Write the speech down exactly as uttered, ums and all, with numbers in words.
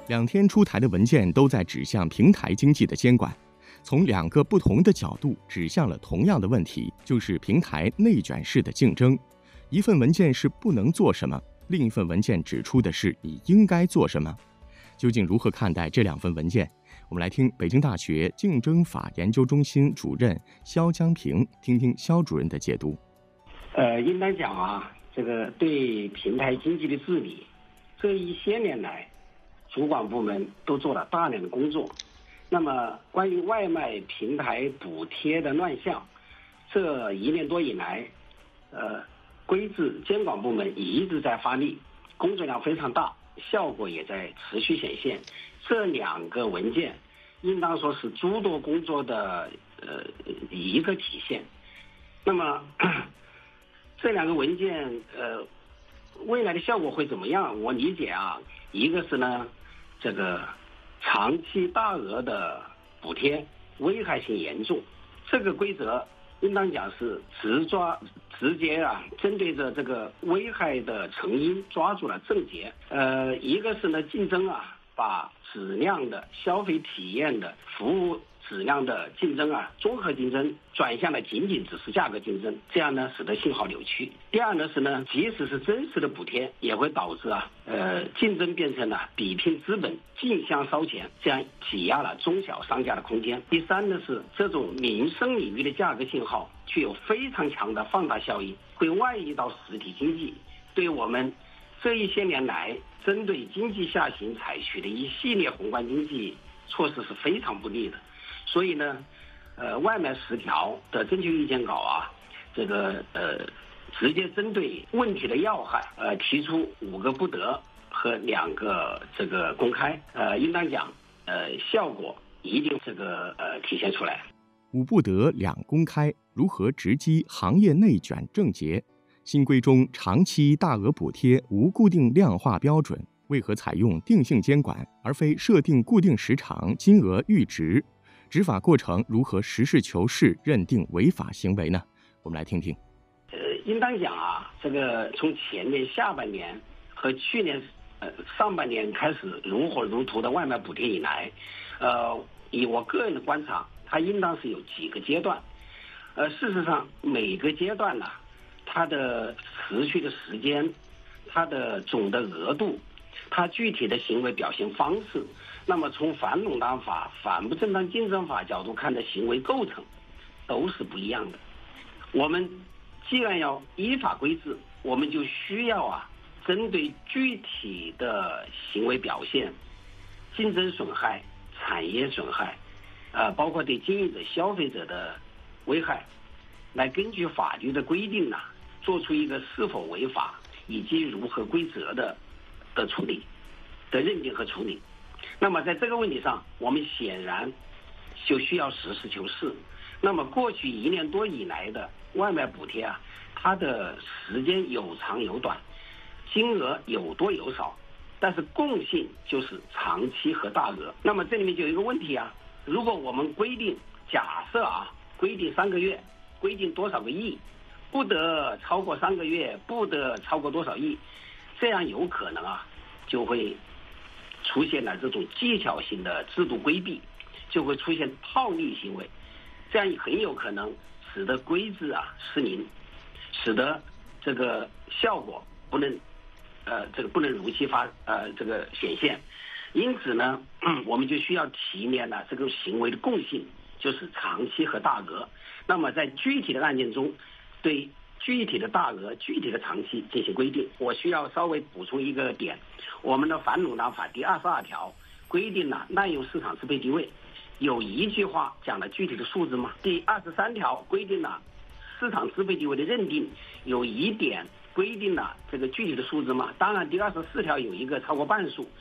两天出台的文件都在指向平台经济的监管，从两个不同的角度指向了同样的问题，就是平台内卷式的竞争。一份文件是不能做什么，另一份文件指出的是你应该做什么。究竟如何看待这两份文件？我们来听北京大学竞争法研究中心主任肖江平，听听肖主任的解读。 呃，应当讲啊，这个对平台经济的治理，这一些年来，主管部门都做了大量的工作。那么，关于外卖平台补贴的乱象，这一年多以来，呃，规制监管部门一直在发力，工作量非常大，效果也在持续显现。这两个文件，应当说是诸多工作的呃一个体现。那么，这两个文件呃未来的效果会怎么样？我理解啊，一个是呢，这个长期大额的补贴危害性严重，这个规则应当讲是直抓直接啊，针对着这个危害的成因抓住了症结。呃，一个是呢竞争啊，把质量的消费体验的服务质量的竞争啊，综合竞争转向了仅仅只是价格竞争，这样呢使得信号扭曲。第二呢是呢，即使是真实的补贴，也会导致啊呃竞争变成了比拼资本、竞相烧钱，这样挤压了中小商家的空间。第三呢是这种民生领域的价格信号具有非常强的放大效应，会外溢到实体经济，对我们这一些年来针对经济下行采取的一系列宏观经济措施是非常不利的。所以呢，呃，外卖十条的征求意见稿啊，这个呃，直接针对问题的要害，呃，提出五个不得和两个这个公开，呃，应当讲，呃，效果一定这个呃体现出来。 五不得两公开，如何直击行业内卷症结？新规中长期大额补贴无固定量化标准，为何采用定性监管，而非设定固定时长、金额阈值？执法过程如何实事求是认定违法行为呢？我们来听听。 呃，应当讲啊，这个从前年下半年和去年呃上半年开始如火如荼的外卖补贴以来，呃，以我个人的观察，它应当是有几个阶段。呃，事实上每个阶段呢、啊，它的持续的时间、它的总的额度、它具体的行为表现方式，那么从反垄断法、反不正当竞争法角度看的行为构成都是不一样的。我们既然要依法规制，我们就需要啊，针对具体的行为表现、竞争损害、产业损害，呃，包括对经营者、消费者的危害，来根据法律的规定呢、啊，做出一个是否违法以及如何归责的的处理、的认定和处理。那么在这个问题上，我们显然就需要实事求是。那么过去一年多以来的外卖补贴啊，它的时间有长有短，金额有多有少，但是共性就是长期和大额。那么这里面就有一个问题啊，如果我们规定，假设啊，规定三个月，规定多少个亿，不得超过三个月，不得超过多少亿，这样有可能啊，就会出现了这种技巧性的制度规避，就会出现套利行为，这样很有可能使得规制啊失灵，使得这个效果不能呃这个不能如期发呃这个显现。因此呢，我们就需要提炼了这个行为的共性，就是长期和大额。那么在具体的案件中，对具体的大额、具体的长期进行规定。我需要稍微补充一个点，我们的反垄断法第二十二条规定了滥用市场支配地位，有一句话讲了具体的数字吗？第二十三条规定了市场支配地位的认定，有一点规定了这个具体的数字吗？当然，第二十四条有一个超过半数。